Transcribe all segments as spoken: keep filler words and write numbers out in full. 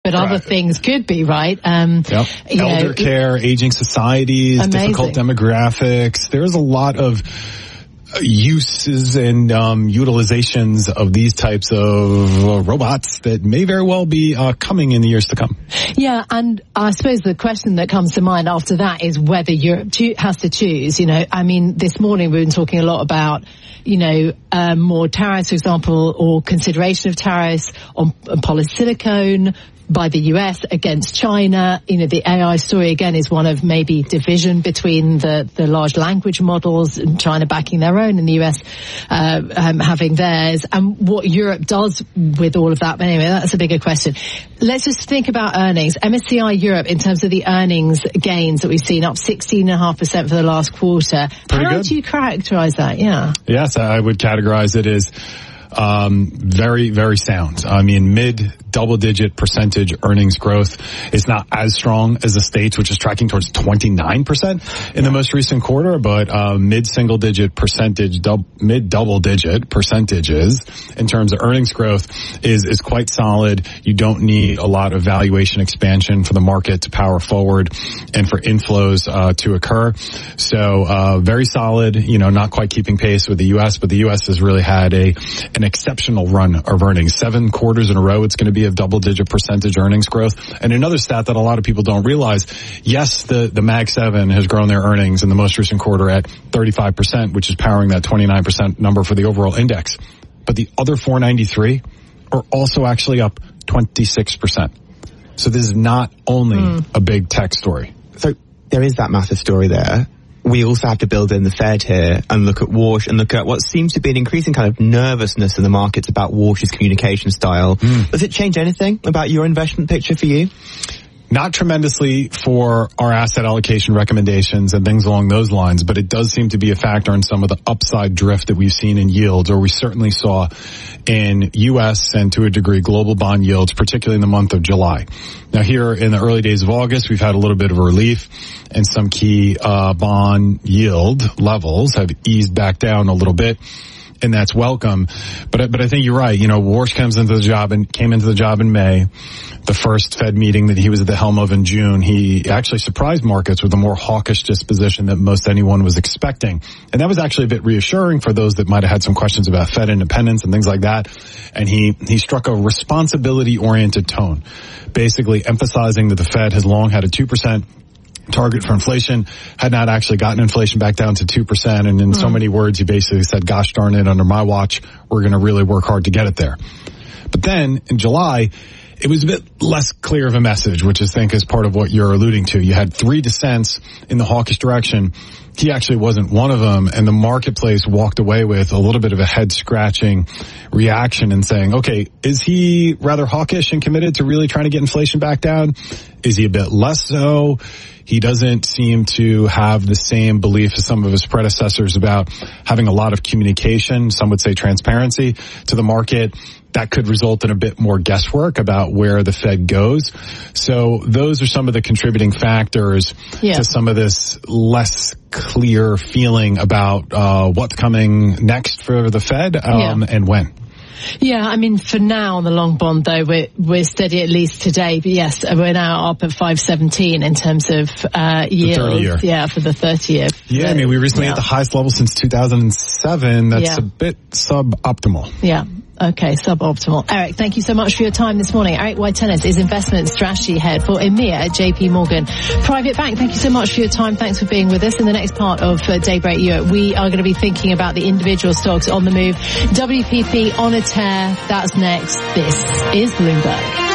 But other right. things could be, right? Um, yep. Elder know, care, it, aging societies, amazing. difficult demographics. There's a lot of uses and um, utilizations of these types of uh, robots that may very well be uh, coming in the years to come. Yeah, and I suppose the question that comes to mind after that is whether Europe cho- has to choose. You know, I mean, this morning we've been talking a lot about, you know, um, more tariffs, for example, or consideration of tariffs on, on polysilicon by the U S against China. You know, the A I story again is one of maybe division between the, the large language models and China backing their own and the U S uh, um, having theirs, and what Europe does with all of that. But anyway, that's a bigger question. Let's just think about earnings. M S C I Europe, in terms of the earnings gains that we've seen, up sixteen point five percent for the last quarter. Pretty How good. do you characterize that? Yeah. Yes, I would categorize it as Um, very, very sound. I mean, mid double-digit percentage earnings growth is not as strong as the States, which is tracking towards twenty-nine percent in the most recent quarter, but uh, mid-single-digit percentage, dub, mid-double-digit percentages in terms of earnings growth is is quite solid. You don't need a lot of valuation expansion for the market to power forward and for inflows uh, to occur. So uh, very solid. You know, not quite keeping pace with the U S, but the U S has really had a an exceptional run of earnings. Seven quarters in a row, it's going to be of double-digit percentage earnings growth. And another stat that a lot of people don't realize, yes, the, the Mag seven has grown their earnings in the most recent quarter at thirty-five percent, which is powering that twenty-nine percent number for the overall index. But the other four ninety-three are also actually up twenty-six percent. So this is not only mm. a big tech story. So there is that massive story there. We also have to build in the Fed here and look at Warsh and look at what seems to be an increasing kind of nervousness in the markets about Warsh's communication style. Mm. Does it change anything about your investment picture for you? Not tremendously for our asset allocation recommendations and things along those lines, but it does seem to be a factor in some of the upside drift that we've seen in yields, or we certainly saw in U S and to a degree global bond yields, particularly in the month of July. Now here in the early days of August, we've had a little bit of a relief, and some key uh bond yield levels have eased back down a little bit. And that's welcome. But, but I think you're right. You know, Warsh comes into the job and came into the job in May. The first Fed meeting that he was at the helm of in June, he actually surprised markets with a more hawkish disposition than most anyone was expecting. And that was actually a bit reassuring for those that might have had some questions about Fed independence and things like that. And he, he struck a responsibility-oriented tone, basically emphasizing that the Fed has long had a two percent target for inflation, had not actually gotten inflation back down to two percent. And in mm. so many words, he basically said, gosh darn it, under my watch, we're going to really work hard to get it there. But then in July, it was a bit less clear of a message, which I think is part of what you're alluding to. You had three dissents in the hawkish direction. He actually wasn't one of them, and the marketplace walked away with a little bit of a head-scratching reaction and saying, okay, is he rather hawkish and committed to really trying to get inflation back down? Is he a bit less so? He doesn't seem to have the same belief as some of his predecessors about having a lot of communication, some would say transparency, to the market. That could result in a bit more guesswork about where the Fed goes. So those are some of the contributing factors yeah. to some of this less clear feeling about uh what's coming next for the Fed um, yeah. and when. Yeah, I mean, for now on the long bond, though, we're, we're steady at least today. But yes, we're now up at five seventeen in terms of uh yield. Yeah, for the thirty-year. Yeah, I mean, we recently yeah. hit the highest level since two thousand seven. That's yeah. a bit suboptimal. Yeah. Okay, suboptimal. Eric, thank you so much for your time this morning. Eric White-Tennis is Investment Strategy Head for EMEA at J P Morgan Private Bank. Thank you so much for your time. Thanks for being with us. In the next part of uh, Daybreak Europe, we are going to be thinking about the individual stocks on the move. W P P on a tear. That's next. This is Bloomberg.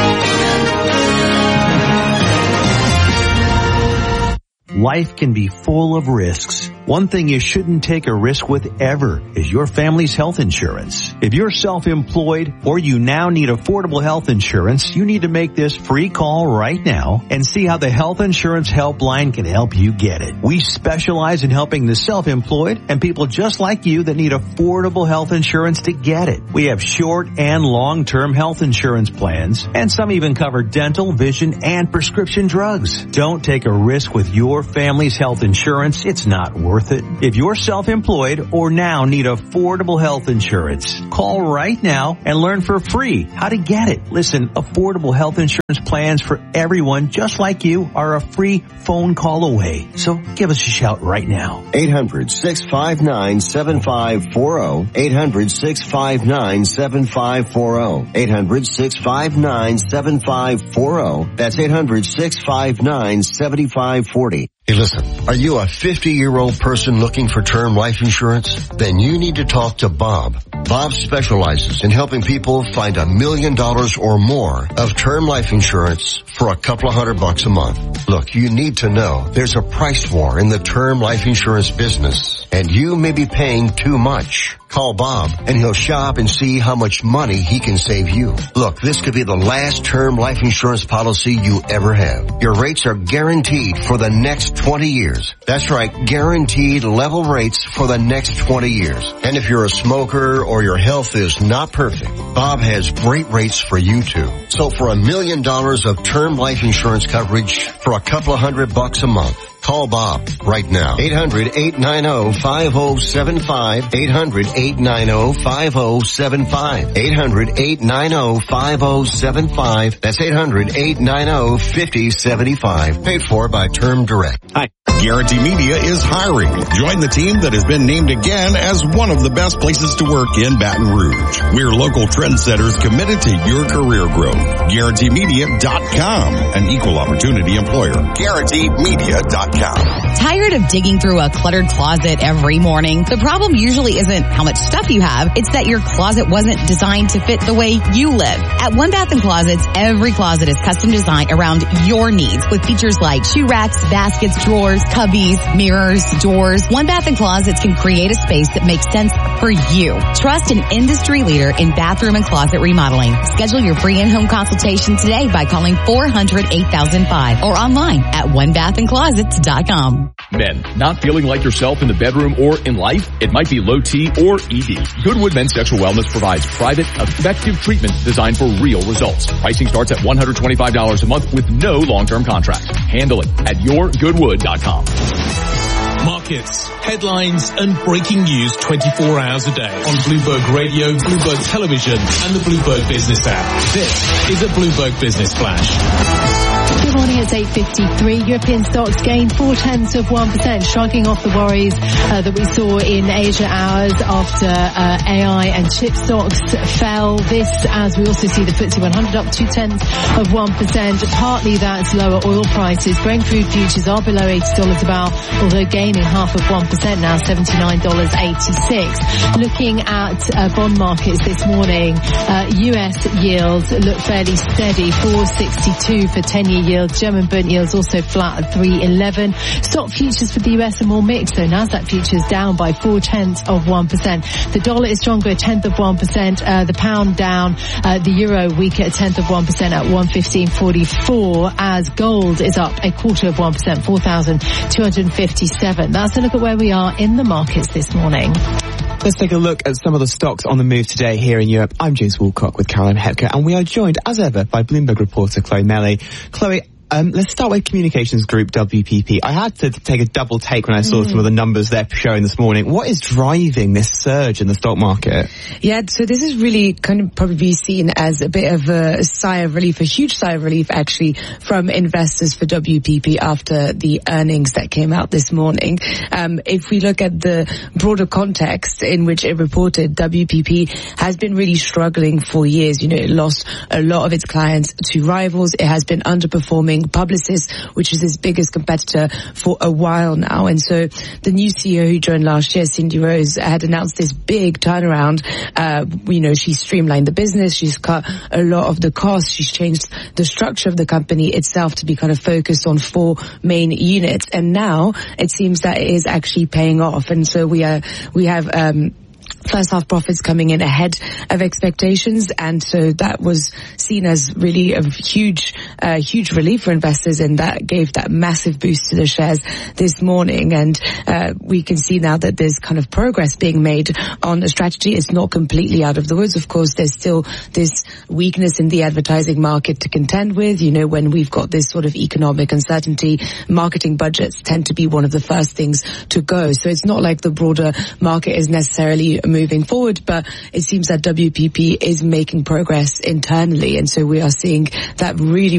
Life can be full of risks. One thing you shouldn't take a risk with ever is your family's health insurance. If you're self-employed or you now need affordable health insurance, you need to make this free call right now and see how the Health Insurance Helpline can help you get it. We specialize in helping the self-employed and people just like you that need affordable health insurance to get it. We have short and long-term health insurance plans, and some even cover dental, vision, and prescription drugs. Don't take a risk with your family's health insurance. It's not worth worth it. If you're self-employed or now need affordable health insurance, call right now and learn for free how to get it. Listen, affordable health insurance plans for everyone just like you are a free phone call away. So give us a shout right now. eight hundred, six five nine, seven five four zero. eight hundred, six five nine, seven five four zero. eight hundred, six five nine, seven five four zero. That's eight hundred, six five nine, seven five four zero. Hey, listen, are you a fifty-year-old person looking for term life insurance? Then you need to talk to Bob. Bob specializes in helping people find a million dollars or more of term life insurance for a couple of hundred bucks a month. Look, you need to know there's a price war in the term life insurance business, and you may be paying too much. Call Bob and he'll shop and see how much money he can save you. Look, this could be the last term life insurance policy you ever have. Your rates are guaranteed for the next twenty years. That's right, guaranteed level rates for the next twenty years. And if you're a smoker or your health is not perfect, Bob has great rates for you too. So for a million dollars of term life insurance coverage for a couple of hundred bucks a month, call Bob right now. eight hundred, eight nine zero, five zero seven five. eight hundred, eight nine zero, five zero seven five. eight hundred, eight nine zero, five zero seven five. That's eight hundred, eight nine zero, five zero seven five. Paid for by Term Direct. Hi. Guarantee Media is hiring. Join the team that has been named again as one of the best places to work in Baton Rouge. We're local trendsetters committed to your career growth. Guarantee Media dot com, an equal opportunity employer. Guarantee Media dot com. Tired of digging through a cluttered closet every morning? The problem usually isn't how much stuff you have. It's that your closet wasn't designed to fit the way you live. At One Bath and Closets, every closet is custom designed around your needs with features like shoe racks, baskets, drawers, cubbies, mirrors, doors. One Bath and Closets can create a space that makes sense for you. Trust an industry leader in bathroom and closet remodeling. Schedule your free in-home consultation today by calling four hundred, eight thousand five or online at one bath and closets dot com. Men, not feeling like yourself in the bedroom or in life? It might be low T or E D. Goodwood Men's Sexual Wellness provides private, effective treatment designed for real results. Pricing starts at one hundred twenty-five dollars a month with no long-term contract. Handle it at your goodwood dot com. Markets, headlines and breaking news twenty-four hours a day on Bloomberg Radio, Bloomberg Television and the Bloomberg Business app. This is a Bloomberg Business Flash. Good morning, it's eight fifty-three. European stocks gained four tenths of one percent, shrugging off the worries uh, that we saw in Asia hours after uh, A I and chip stocks fell. This, as we also see the F T S E one hundred up two tenths of one percent. Partly that's lower oil prices. Brent crude futures are below eighty dollars a barrel, although gaining half of one percent now, seventy-nine dollars and eighty-six cents. Looking at uh, bond markets this morning, uh, U S yields look fairly steady, four sixty-two for ten-year yield. German bond yields also flat at three eleven. Stock futures for the U S are more mixed, though. Nasdaq futures down by four tenths of one percent. The dollar is stronger, a tenth of one percent. Uh, the pound down. Uh, the euro weaker, a tenth of one percent at one fifteen forty-four. As gold is up a quarter of one percent, four thousand two hundred fifty-seven. That's a look at where we are in the markets this morning. Let's take a look at some of the stocks on the move today here in Europe. I'm James Woolcock with Caroline Hepker, and we are joined, as ever, by Bloomberg reporter Chloe Melly. Chloe, Um, let's start with Communications Group, W P P. I had to take a double take when I saw mm. some of the numbers they're showing this morning. What is driving this surge in the stock market? Yeah, so this is really kind of probably seen as a bit of a sigh of relief, a huge sigh of relief actually from investors for W P P after the earnings that came out this morning. Um, if we look at the broader context in which it reported, W P P has been really struggling for years. You know, it lost a lot of its clients to rivals. It has been underperforming Publicis, which is its biggest competitor, for a while now. And so the new C E O who joined last year, Cindy Rose, had announced this big turnaround. Uh, you know, she's streamlined the business. She's cut a lot of the costs. She's changed the structure of the company itself to be kind of focused on four main units. And now it seems that it is actually paying off. And so we are, we have, um, first half profits coming in ahead of expectations, and so that was seen as really a huge, uh, huge relief for investors, and that gave that massive boost to the shares this morning. And uh, we can see now that there's kind of progress being made on the strategy. It's not completely out of the woods. Of course, there's still this weakness in the advertising market to contend with. You know, when we've got this sort of economic uncertainty, marketing budgets tend to be one of the first things to go. So it's not like the broader market is necessarily moving forward, but it seems that W P P is making progress internally, and so we are seeing that really